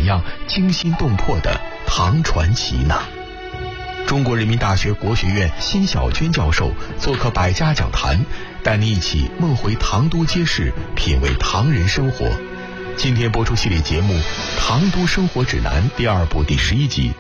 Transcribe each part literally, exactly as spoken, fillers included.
样惊心动魄的唐传奇呢？中国人民大学国学院辛晓娟教授做客百家讲坛，带您一起梦回唐都街市，品味唐人生活。今天播出系列节目《唐都生活指南》第二部第十一集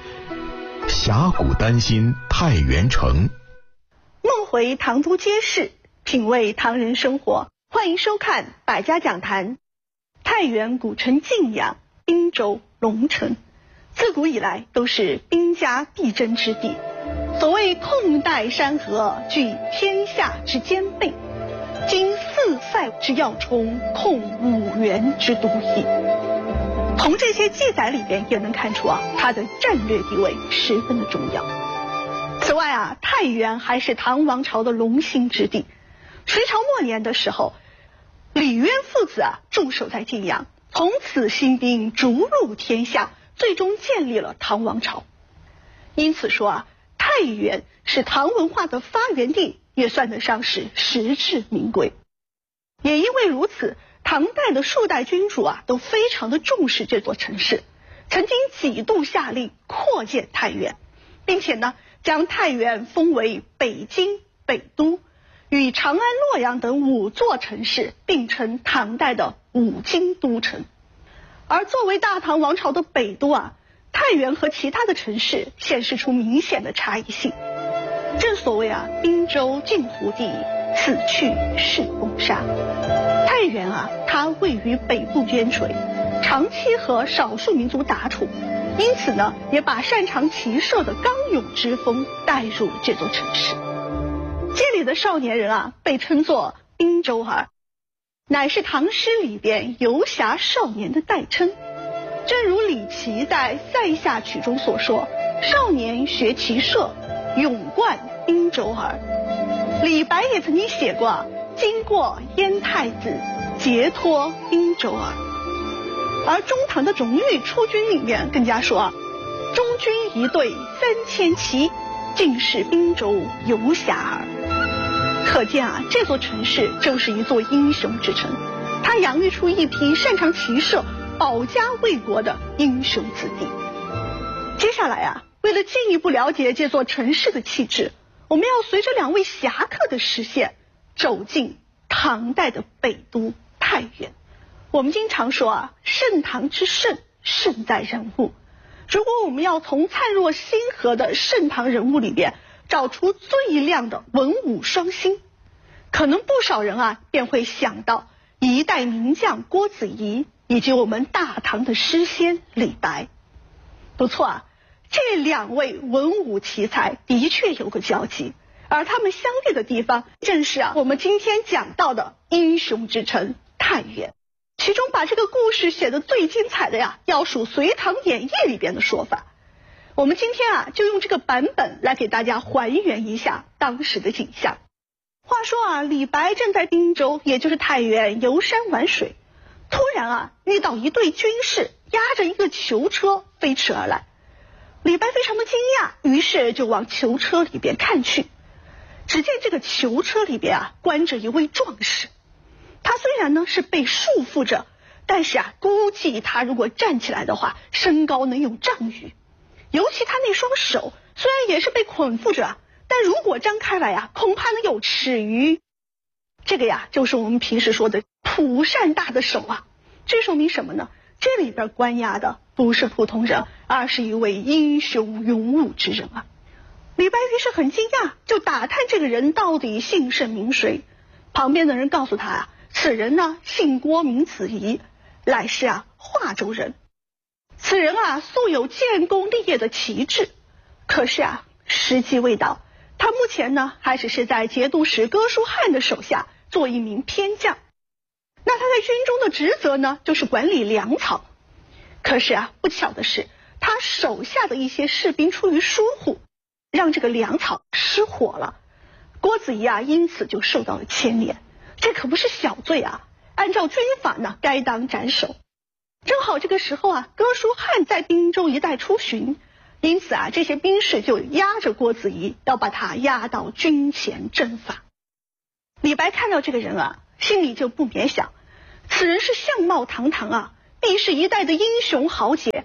《峡谷丹心太原城》。 梦回唐都街市，品味唐人生活。欢迎收看百家讲坛。太原古城晋阳、滨州、龙城，自古以来都是兵家必争之地。所谓控带山河，据天下之兼备，经四塞之要冲，控五原之都邑。从这些记载里边也能看出啊，它的战略地位十分的重要。此外啊，太原还是唐王朝的龙兴之地。隋朝末年的时候，李渊父子啊驻守在晋阳，从此兴兵逐鹿天下，最终建立了唐王朝。因此说啊，太原是唐文化的发源地，也算得上是实至名归。也因为如此，唐代的数代君主啊都非常的重视这座城市，曾经几度下令扩建太原，并且呢将太原封为北京、北都，与长安、洛阳等五座城市并称唐代的五京都城。而作为大唐王朝的北都啊，太原和其他的城市显示出明显的差异性。正所谓啊，滨州近湖地，此去是风沙。太原啊，它位于北部边陲，长期和少数民族打处，因此呢，也把擅长骑射的刚勇之风带入了这座城市。这里的少年人啊，被称作滨州儿，乃是唐诗里边游侠少年的代称。正如李颀在《塞下曲》中所说：“少年学骑射，勇冠滨州儿。”李白也曾经写过：“经过燕太子，节脱滨州儿。”而中唐的种玉出军里面更加说：“中军一队三千骑，尽是滨州游侠儿。”可见啊，这座城市正是一座英雄之城，它养育出一批擅长骑射、保家卫国的英雄子弟。接下来啊，为了进一步了解这座城市的气质，我们要随着两位侠客的视线，走进唐代的北都太原。我们经常说啊，盛唐之盛，盛在人物。如果我们要从灿若星河的盛唐人物里边找出最亮的文武双星，可能不少人啊便会想到一代名将郭子仪，以及我们大唐的诗仙李白。不错啊，这两位文武奇才的确有个交集，而他们相遇的地方正是啊我们今天讲到的英雄之城太原。其中把这个故事写得最精彩的呀，要数《隋唐演义》里边的说法。我们今天啊就用这个版本来给大家还原一下当时的景象。话说啊，李白正在滨州，也就是太原游山玩水，突然啊遇到一队军士押着一个囚车飞驰而来。李白非常的惊讶，于是就往囚车里边看去。只见这个囚车里边啊关着一位壮士，他虽然呢是被束缚着，但是啊估计他如果站起来的话，身高能有丈余。尤其他那双手虽然也是被捆缚着，但如果张开来啊，恐怕能有尺余。这个呀就是我们平时说的蒲扇大的手啊。这说明什么呢？这里边关押的不是普通人，而是一位英雄勇武之人啊。李白于是很惊讶，就打探这个人到底姓甚名谁。旁边的人告诉他啊，此人呢姓郭名子仪，乃是啊华州人。此人啊素有建功立业的旗帜，可是啊时机未到，他目前呢还只是在节度使哥舒翰的手下做一名偏将。那他在军中的职责呢就是管理粮草。可是啊不巧的是，他手下的一些士兵出于疏忽，让这个粮草失火了。郭子仪啊因此就受到了牵连，这可不是小罪啊，按照军法呢该当斩首。正好这个时候啊，哥舒翰在滨州一带出巡，因此啊这些兵士就押着郭子仪，要把他押到军前正法。李白看到这个人啊，心里就不免想，此人是相貌堂堂啊，必是一代的英雄豪杰，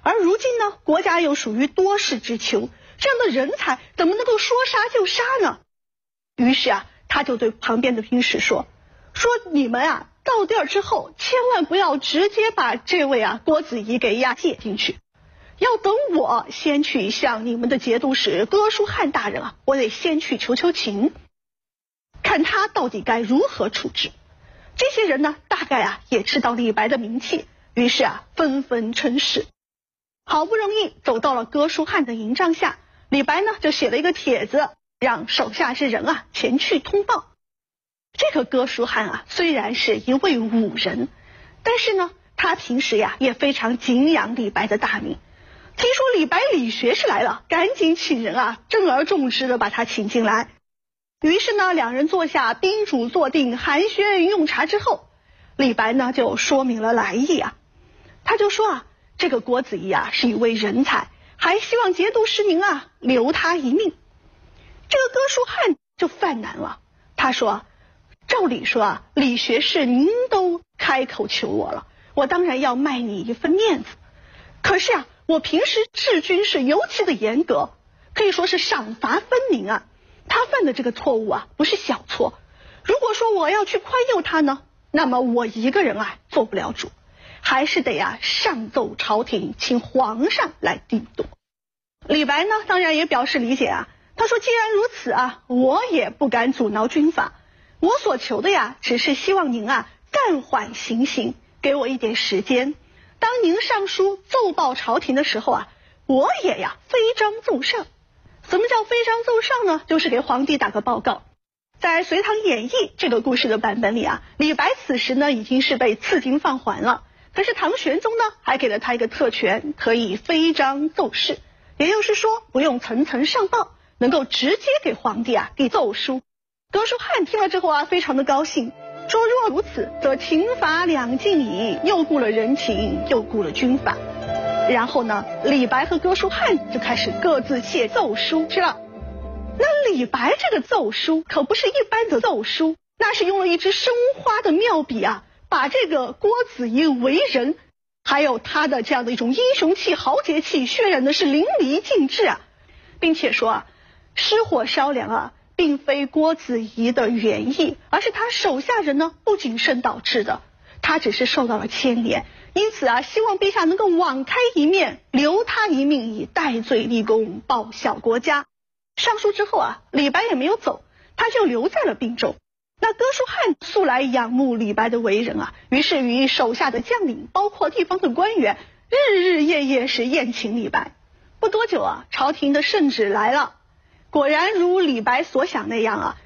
而如今呢，国家又属于多事之秋，这样的人才怎么能够说杀就杀呢？于是啊，他就对旁边的兵士说：“说你们啊，到地儿之后，千万不要直接把这位啊郭子仪给押解进去，要等我先去向你们的节度使哥舒翰大人啊，我得先去求求情，看他到底该如何处置。”这些人呢，大概啊也知道李白的名气，于是啊纷纷称是。好不容易走到了哥舒翰的营帐下，李白呢就写了一个帖子，让手下之人啊前去通报。这个哥舒翰啊虽然是一位武人，但是呢他平时呀也非常敬仰李白的大名。听说李白理学士来了，赶紧请人啊珍而重之的把他请进来。于是呢两人坐下，宾主坐定，寒暄用茶之后，李白呢就说明了来意啊。他就说啊，这个郭子仪啊是一位人才，还希望节度使您啊留他一命。这个哥舒翰就犯难了，他说：“照理说啊，李学士您都开口求我了，我当然要卖你一份面子。可是啊，我平时治军是尤其的严格，可以说是赏罚分明啊。他犯的这个错误啊，不是小错。如果说我要去宽宥他呢，那么我一个人啊做不了主，还是得啊上奏朝廷，请皇上来定夺。”李白呢，当然也表示理解啊。他说：“既然如此啊，我也不敢阻挠军法，我所求的呀，只是希望您啊暂缓行刑，给我一点时间。当您上书奏报朝廷的时候啊，我也呀飞章奏上。”什么叫飞章奏上呢？就是给皇帝打个报告。在《隋唐演义》这个故事的版本里啊，李白此时呢已经是被赐金放还了，可是唐玄宗呢还给了他一个特权，可以飞章奏事，也就是说不用层层上报，能够直接给皇帝啊递奏书。哥舒翰听了之后啊，非常的高兴，说若如此，则秦法两尽矣，又顾了人情，又顾了军法。然后呢，李白和哥舒翰就开始各自写奏书去了。那李白这个奏书可不是一般的奏书，那是用了一支生花的妙笔啊，把这个郭子仪为人，还有他的这样的一种英雄气、豪杰气渲染的是淋漓尽致啊，并且说啊，失火烧粮啊，并非郭子仪的原意，而是他手下人呢不谨慎导致的，他只是受到了牵连。因此啊，希望陛下能够网开一面，留他一命，以戴罪立功，报效国家。上书之后啊，李白也没有走，他就留在了并州。那哥舒翰素来仰慕李白的为人啊，于是与手下的将领，包括地方的官员，日日夜夜是宴请李白。不多久啊，朝廷的圣旨来了，果然如李白所想那样啊，